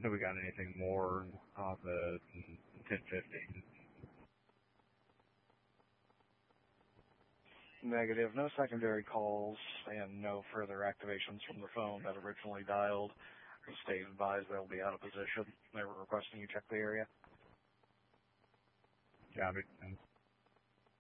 Have we got anything more on the 1050? Negative. No secondary calls and no further activations from the phone that originally dialed. Stay advised they'll be out of position. They were requesting you check the area. Copy.